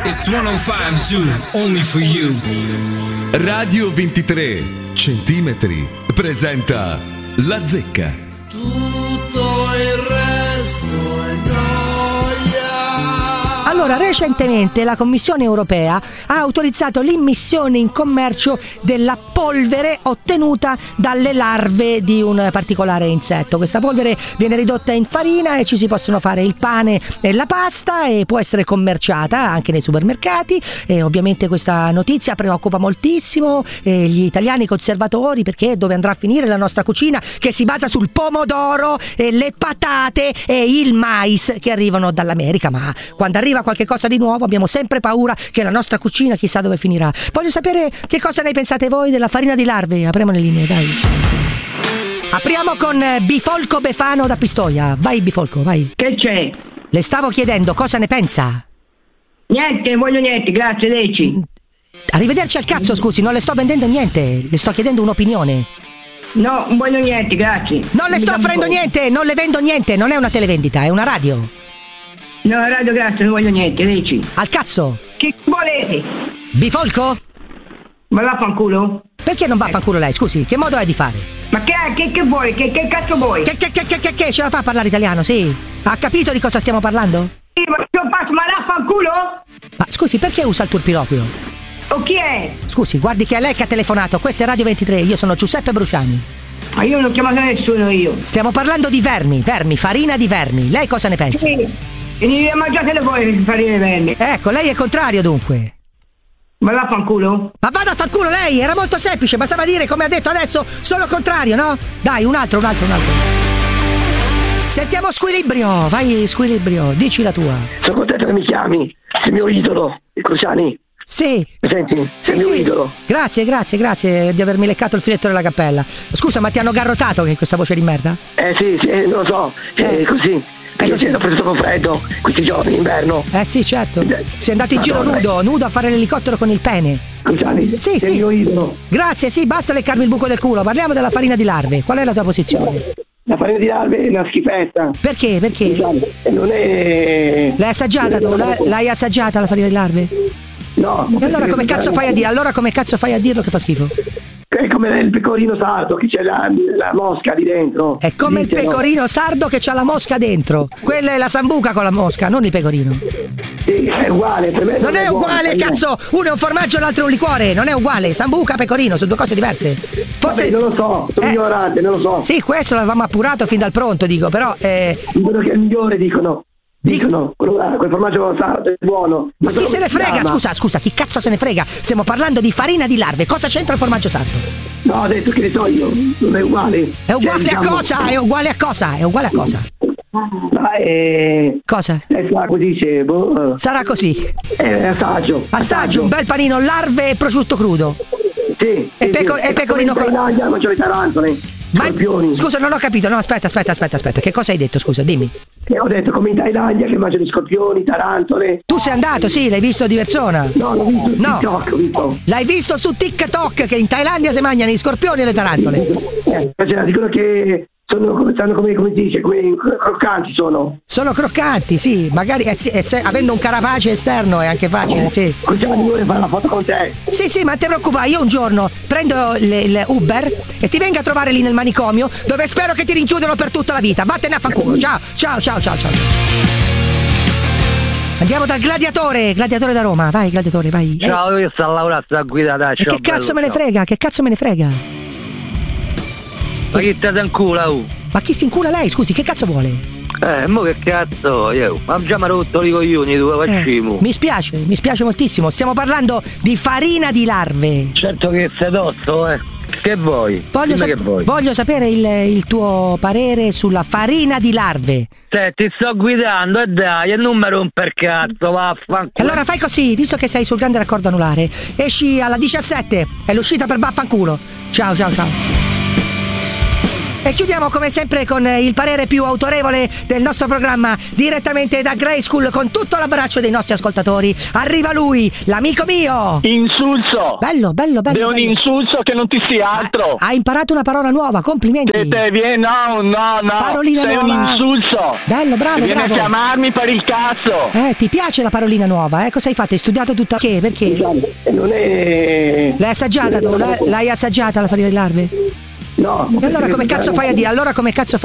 It's 105 Zoo, only for you. Radio 23 centimetri presenta La Zecca. Tutto il resto è gioia. Allora, recentemente la Commissione europea ha autorizzato l'immissione in commercio della polvere ottenuta dalle larve di un particolare insetto. Questa polvere viene ridotta in farina e ci si possono fare il pane e la pasta e può essere commerciata anche nei supermercati. E ovviamente questa notizia preoccupa moltissimo gli italiani conservatori, perché dove andrà a finire la nostra cucina che si basa sul pomodoro e le patate e il mais che arrivano dall'America. Ma quando arriva qualche cosa di nuovo abbiamo sempre paura che la nostra cucina chissà dove finirà. Voglio sapere che cosa ne pensate voi della farina di larve. Apriamo le linee, dai. Apriamo con Bifolco Befano da Pistoia. Vai Bifolco, vai. Che c'è? Le stavo chiedendo cosa ne pensa. Niente, non voglio niente, grazie, Deci. Arrivederci al cazzo, scusi, non le sto vendendo niente, le sto chiedendo un'opinione. No, non voglio niente, grazie. Non le sto offrendo niente, non le vendo niente, non è una televendita, è una radio. No, radio, grazie, non voglio niente, Deci. Al cazzo. Che volete? Bifolco? Ma vaffanculo? Perché non vaffanculo lei, scusi, che modo è di fare? Ma che vuoi? Che cazzo vuoi? Che ce la fa a parlare italiano, sì? Ha capito di cosa stiamo parlando? Sì, ma io passo, ma vaffanculo? Ma scusi, perché usa il turpiloquio? O chi è? Scusi, guardi che è lei che ha telefonato, questa è Radio 23, io sono Giuseppe Bruciani. Ma io non ho chiamato nessuno io. Stiamo parlando di vermi, farina di vermi, lei cosa ne pensa? Sì, e ne mangiatele voi farine vermi. Ecco, lei è contrario dunque. Ma vaffanculo? Ma vada a fanculo lei, era molto semplice, bastava dire come ha detto adesso, sono contrario, no? Dai, un altro. Sentiamo Squilibrio, vai Squilibrio, dici la tua. Sono contento che mi chiami, sei il mio idolo, il Cruciani. Sì. Mi senti? Sì, sei il mio idolo. Grazie di avermi leccato il filetto della cappella. Scusa, ma ti hanno garrotato che questa voce di merda? Sì, non lo so, è così. Io ho preso troppo freddo questi giorni, inverno. Sì, certo. Sei andato in giro nudo a fare l'elicottero con il pene. Cruciani, sì. Sei il mio idolo. Grazie, sì, basta leccarmi il buco del culo. Parliamo della farina di larve. Qual è la tua posizione? La farina di larve è una schifezza. Perché? Non è... L'hai assaggiata tu? L'hai assaggiata la farina di larve? No. E allora come cazzo fai a dire? Allora come cazzo fai a dirlo che fa schifo? È come il pecorino sardo che c'è la mosca di dentro. È come il pecorino sardo che c'ha la mosca dentro. Quella è la sambuca con la mosca, non il pecorino. Sì, è uguale per me. Non è uguale, cazzo! Uno è un formaggio e l'altro è un liquore. Non è uguale. Sambuca, pecorino, sono due cose diverse. Forse non lo so, sono ignorante, non lo so. Sì, questo l'avevamo appurato fin dal pronto, dico, però dicono che è il migliore, dicono quel formaggio sardo è buono. Ma chi se ne frega? Scusa, chi cazzo se ne frega? Stiamo parlando di farina di larve. Cosa c'entra il formaggio sardo? No, ho detto che ne so io, non è uguale. È uguale a cosa? È uguale a cosa? Cosa? Sarà così, dicevo. Sarà così. Assaggio. Un bel panino, larve e prosciutto crudo. Sì. E pecorino con... In Thailandia mangio le tarantole. Scorpioni. Scusa, non ho capito. No, aspetta. Che cosa hai detto? Scusa, dimmi. Ho detto come in Thailandia che mangiano gli scorpioni, tarantole. Tu sei andato, sì, l'hai visto di persona? No, l'ho visto su TikTok, ho visto. L'hai visto su TikTok che in Thailandia si mangiano gli scorpioni e le tarantole? Dicono che stanno come si dice, come croccanti sono. Sono croccanti, sì, magari avendo un carapace esterno è anche facile, sì. Possiamo di fare la foto con te. Sì, ma ti preoccupare, io un giorno prendo il Uber e ti vengo a trovare lì nel manicomio, dove spero che ti rinchiudano per tutta la vita. Vattene a fanculo, ciao. Andiamo dal gladiatore da Roma, vai gladiatore, vai. Ciao, io sto a lavorare a guidare. Che cazzo me ne frega? Ma chi te in culo? Ma chi si incula lei, scusi, che cazzo vuole? Mo che cazzo, io? Ma già mi ha rotto i coglioni, dove facciamo? Mi spiace moltissimo, stiamo parlando di farina di larve. Certo che sei tosto, Che vuoi? Voglio sapere il tuo parere sulla farina di larve. Ti sto guidando e dai, e non mi romper cazzo, vaffanculo. Allora fai così, visto che sei sul grande raccordo anulare, esci alla 17, è l'uscita per vaffanculo. Ciao. E chiudiamo come sempre con il parere più autorevole del nostro programma, direttamente da Grey School, con tutto l'abbraccio dei nostri ascoltatori. Arriva lui, l'amico mio. Insulso. Bello. È un insulso che non ti sia altro. Hai imparato una parola nuova, complimenti. No. Parolina sei nuova. un insulso. Bello, bravo. Vieni a chiamarmi per il cazzo. Ti piace la parolina nuova? Cosa hai fatto? Hai studiato tutta? Perché? Non è... L'hai assaggiata tu? L'hai assaggiata la farina di larve? No. E allora come cazzo fai a dire?